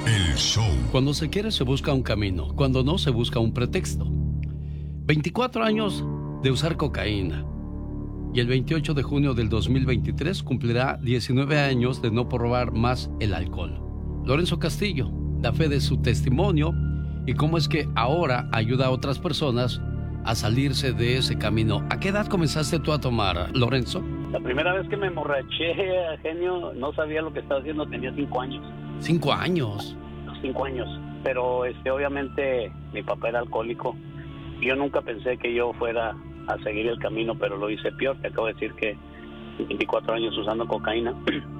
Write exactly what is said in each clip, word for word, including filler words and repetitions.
El show. Cuando se quiere se busca un camino, cuando no se busca un pretexto. veinticuatro años de usar cocaína. Y el veintiocho de junio del dos mil veintitrés cumplirá diecinueve años de no probar más el alcohol. Lorenzo Castillo da fe de su testimonio y cómo es que ahora ayuda a otras personas a salirse de ese camino. ¿A qué edad comenzaste tú a tomar, Lorenzo? La primera vez que me emborraché, genio, no sabía lo que estaba haciendo, tenía cinco años. ¿Cinco años? Cinco años, pero este, obviamente mi papá era alcohólico. Yo nunca pensé que yo fuera a seguir el camino, pero lo hice peor. Te acabo de decir que veinticuatro años usando cocaína.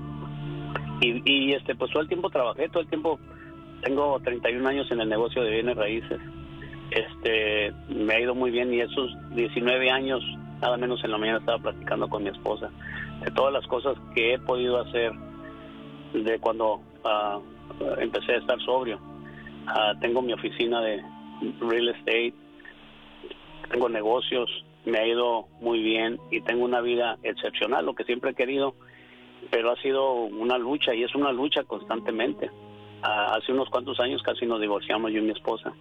Y, y este, pues todo el tiempo trabajé, todo el tiempo, tengo treinta y un años en el negocio de bienes raíces. Este, me ha ido muy bien y esos diecinueve años, nada menos en la mañana estaba platicando con mi esposa de todas las cosas que he podido hacer de cuando uh, empecé a estar sobrio. Uh, tengo mi oficina de real estate, tengo negocios, me ha ido muy bien y tengo una vida excepcional, lo que siempre he querido, pero ha sido una lucha y es una lucha constantemente. Uh, hace unos cuantos años casi nos divorciamos yo y mi esposa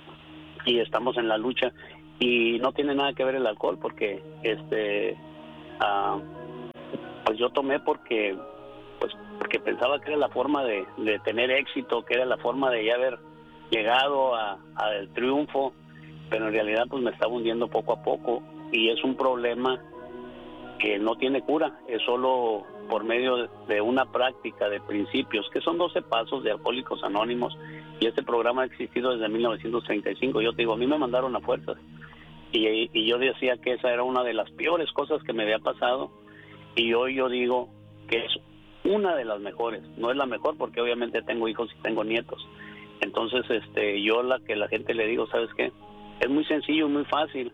y estamos en la lucha y no tiene nada que ver el alcohol porque este uh, pues yo tomé porque pues porque pensaba que era la forma de, de tener éxito, que era la forma de ya haber llegado a, a el triunfo, pero en realidad pues me estaba hundiendo poco a poco y es un problema que no tiene cura, es solo por medio de una práctica de principios, que son doce pasos de Alcohólicos Anónimos, y este programa ha existido desde mil novecientos treinta y cinco. Yo te digo, a mí me mandaron a fuerzas, y, y yo decía que esa era una de las peores cosas que me había pasado, y hoy yo digo que es una de las mejores, no es la mejor porque obviamente tengo hijos y tengo nietos, entonces este yo la que la gente le digo, ¿sabes qué? Es muy sencillo, muy fácil,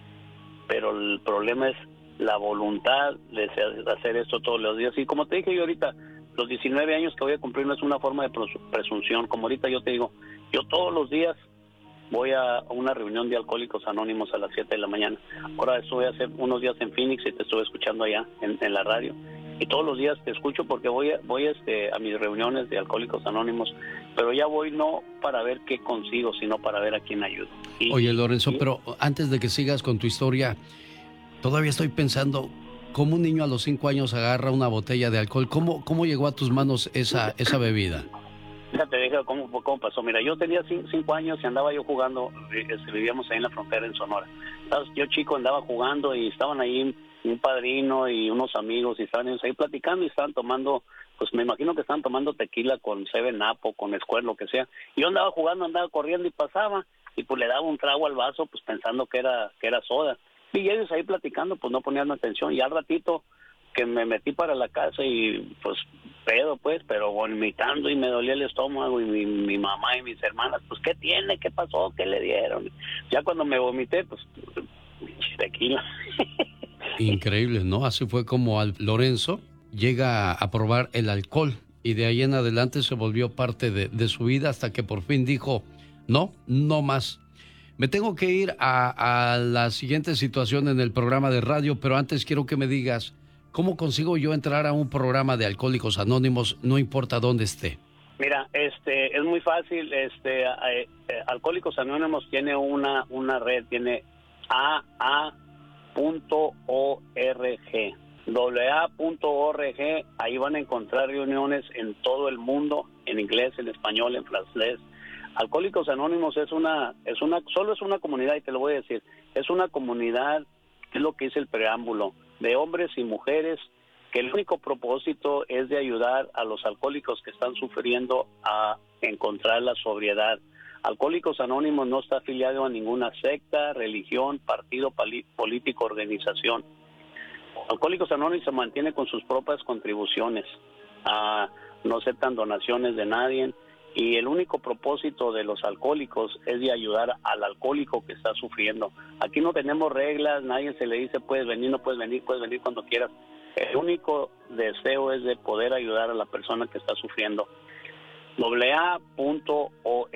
pero el problema es la voluntad de hacer esto todos los días. Y como te dije yo ahorita, los diecinueve años que voy a cumplir no es una forma de presunción. Como ahorita yo te digo, yo todos los días voy a una reunión de Alcohólicos Anónimos a las siete de la mañana. Ahora estuve hace unos días en Phoenix y te estuve escuchando allá en, en la radio. Y todos los días te escucho porque voy a, voy este, a mis reuniones de Alcohólicos Anónimos, pero ya voy no para ver qué consigo, sino para ver a quién ayudo. Y, Oye, Lorenzo, y, pero antes de que sigas con tu historia, todavía estoy pensando, ¿cómo un niño a los cinco años agarra una botella de alcohol? ¿Cómo, cómo llegó a tus manos esa, esa bebida? Ya te dije cómo, cómo pasó. Mira, yo tenía cinco, cinco años y andaba yo jugando, vivíamos ahí en la frontera en Sonora. ¿Sabes? Yo chico andaba jugando y estaban ahí un padrino y unos amigos y estaban ellos ahí platicando y estaban tomando, pues me imagino que estaban tomando tequila con Seven Up o con Squirt, lo que sea. Y yo andaba jugando, andaba corriendo y pasaba y pues le daba un trago al vaso pues pensando que era, que era soda. Y ellos ahí platicando, pues no ponían atención. Y al ratito que me metí para la casa y pues pedo pues, pero vomitando y me dolía el estómago y mi, mi mamá y mis hermanas, pues ¿qué tiene? ¿Qué pasó? ¿Qué le dieron? Ya cuando me vomité, pues tequila. Increíble, ¿no? Así fue como al Lorenzo llega a probar el alcohol y de ahí en adelante se volvió parte de, de su vida hasta que por fin dijo, no, no más. Me tengo que ir a, a la siguiente situación en el programa de radio, pero antes quiero que me digas, ¿cómo consigo yo entrar a un programa de Alcohólicos Anónimos, no importa dónde esté? Mira, este, es muy fácil, este, eh, eh, Alcohólicos Anónimos tiene una, una red, tiene A A punto org, doble A punto org, ahí van a encontrar reuniones en todo el mundo, en inglés, en español, en francés. Alcohólicos Anónimos es una, es una, solo es una comunidad, y te lo voy a decir, es una comunidad, es lo que dice el preámbulo, de hombres y mujeres, que el único propósito es de ayudar a los alcohólicos que están sufriendo a encontrar la sobriedad. Alcohólicos Anónimos no está afiliado a ninguna secta, religión, partido político, organización. Alcohólicos Anónimos se mantiene con sus propias contribuciones, ah, no aceptan donaciones de nadie. Y el único propósito de los alcohólicos es de ayudar al alcohólico que está sufriendo. Aquí no tenemos reglas, nadie se le dice puedes venir, no puedes venir, puedes venir cuando quieras. El único deseo es de poder ayudar a la persona que está sufriendo. doble A punto org.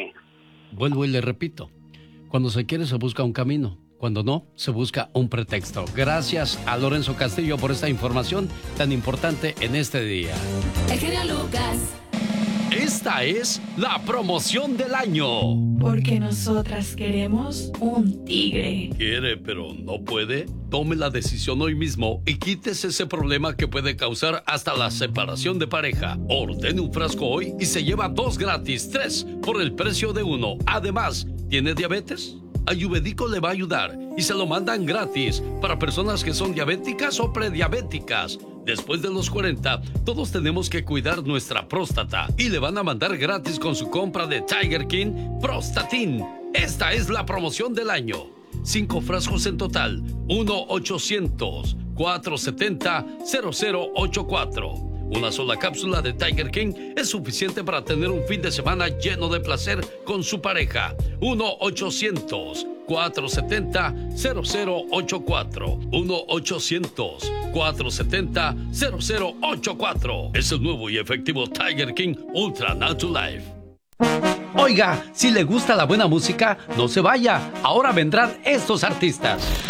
Vuelvo y le repito, cuando se quiere se busca un camino, cuando no, se busca un pretexto. Gracias a Lorenzo Castillo por esta información tan importante en este día. El genio Lucas. Es Esta es la promoción del año. Porque nosotras queremos un tigre. ¿Quiere pero no puede? Tome la decisión hoy mismo y quítese ese problema que puede causar hasta la separación de pareja. Ordene un frasco hoy y se lleva dos gratis, tres por el precio de uno. Además, ¿tiene diabetes? Ayurvédico le va a ayudar y se lo mandan gratis para personas que son diabéticas o prediabéticas. Después de los cuarenta, todos tenemos que cuidar nuestra próstata y le van a mandar gratis con su compra de Tiger King Prostatin. Esta es la promoción del año. Cinco frascos en total. uno ochocientos, cuatrocientos setenta, cero cero ochenta y cuatro. Una sola cápsula de Tiger King es suficiente para tener un fin de semana lleno de placer con su pareja. uno ochocientos, cuatrocientos setenta, cero cero ochenta y cuatro. uno ochocientos, cuatrocientos setenta, cero cero ochenta y cuatro. Es el nuevo y efectivo Tiger King Ultra Natural Life. Oiga, si le gusta la buena música, no se vaya. Ahora vendrán estos artistas.